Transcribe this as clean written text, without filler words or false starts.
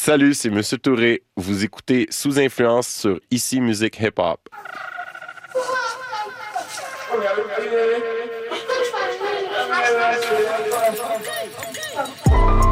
Salut, c'est Monsieur Touré. Vous écoutez Sous Influence sur Ici Musique Hip Hop.